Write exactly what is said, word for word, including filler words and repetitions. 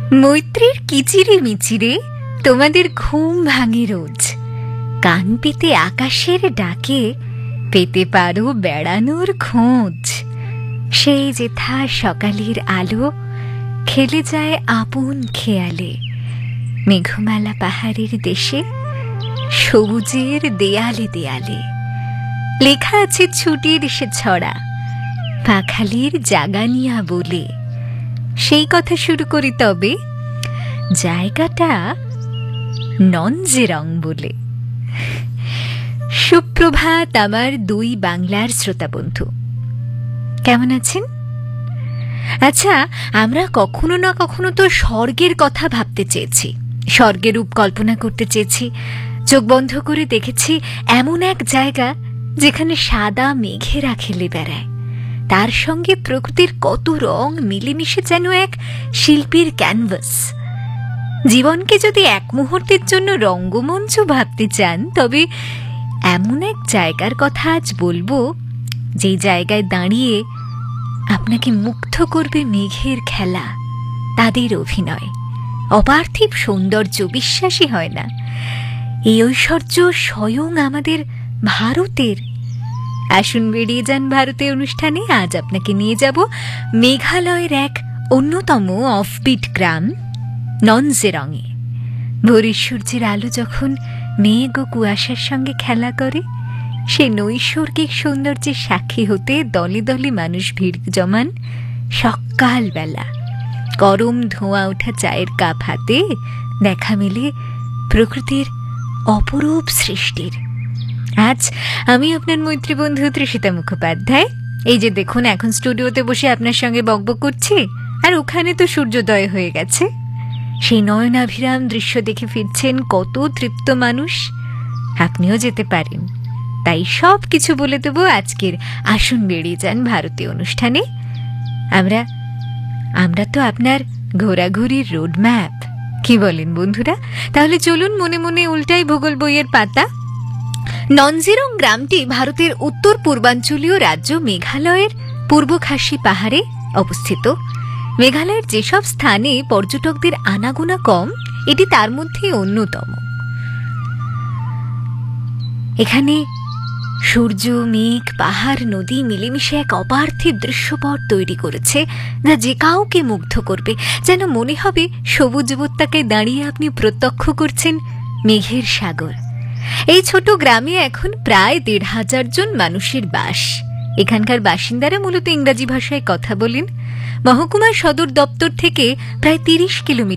মৈত্রীর কিচিরে মিচিরে তোমাদের ঘুম ভাঙে রোজ, কান পেতে আকাশের ডাকে পেতে পারো বেড়ানোর খোঁজ। সেই যেথা সকালের আলো খেলে যায় আপন খেয়ালে, মেঘমালা পাহাড়ের দেশে সবুজের দেয়ালে দেয়ালে। লেখা আছে ছুটির সে ছড়া পাখালির জাগানিয়া বলে। সেই কথা শুরু করি তবে জায়গাটা ননজেরং বলে। সুপ্রভাত আমার দুই বাংলার শ্রোতা বন্ধু, কেমন আছেন? আচ্ছা, আমরা কখনো না কখনো তো স্বর্গের কথা ভাবতে চেয়েছি, স্বর্গের রূপ কল্পনা করতে চেয়েছি। চোখ বন্ধ করে দেখেছি এমন এক জায়গা যেখানে সাদা মেঘেরা খেলে বেড়ায়, তার সঙ্গে প্রকৃতির কত রং মিলেমিশে যেন এক শিল্পীর ক্যানভাস। জীবনকে যদি এক মুহূর্তের জন্য রঙ্গমঞ্চ ভাবতে চান, তবে এমন এক জায়গার কথা আজ বলবো, যেই জায়গায় দাঁড়িয়ে আপনাকে মুগ্ধ করবে মেঘের খেলা, তাদের অভিনয়, অপার্থিব সৌন্দর্য, বিশ্বাসই হয় না। এই ঐশ্বর্য স্বয়ং আমাদের ভারতের। আসুন বেরিয়ে যান ভারতে অনুষ্ঠানে। আজ আপনাকে নিয়ে যাব মেঘালয়ের এক অন্যতম অফবিট গ্রাম ননজেরংয়ে। ভোরের সূর্যের আলো যখন মেঘ ও কুয়াশার সঙ্গে খেলা করে, সে নৈসর্গিক সৌন্দর্যের সাক্ষী হতে দলে দলে মানুষ ভিড় জমান সকালবেলা। গরম ধোঁয়া ওঠা চায়ের কাপ হাতে দেখা মেলে প্রকৃতির অপরূপ সৃষ্টির। আজ আমি আপনার মৈত্রী বন্ধু তৃষিতা মুখোপাধ্যায়। এই যে দেখুন, এখন স্টুডিওতে বসে আপনার সঙ্গে বকবক করছি, আর ওখানে তো সূর্যোদয় হয়ে গেছে। সেই নয়নাভিরাম দৃশ্য দেখে ফিরছেন কত তৃপ্ত মানুষ। আপনিও যেতে পারেন। তাই সব কিছু বলে দেবো আজকের আসুন বেরিয়ে যান ভারতীয় অনুষ্ঠানে। আমরা আমরা তো আপনার ঘোরাঘুরির রোড ম্যাপ, কি বলেন বন্ধুরা? তাহলে চলুন মনে মনে উল্টাই ভূগোল বইয়ের পাতা। ননজেরং গ্রামটি ভারতের উত্তর পূর্বাঞ্চলীয় রাজ্য মেঘালয়ের পূর্ব খাসি পাহাড়ে অবস্থিত। মেঘালয়ের যেসব স্থানে পর্যটকদের আনাগোনা কম, এটি তার মধ্যে অন্যতম। এখানে সূর্য, মেঘ, পাহাড়, নদী মিলেমিশে এক অপার্থিব দৃশ্যপট তৈরি করেছে, যা যে কাউকে মুগ্ধ করবে। যেন মনে হবে সবুজ উপত্যকায় দাঁড়িয়ে আপনি প্রত্যক্ষ করছেন মেঘের সাগর। এই ছোট গ্রামে এখন প্রায় দেড় হাজার জন মানুষের বাস। এখানকার বাসিন্দারা মূলত ইংরাজি ভাষায় কথা বলেন। মহকুমার সদর দপ্তর থেকে প্রায় তিরিশ কিলোমিটার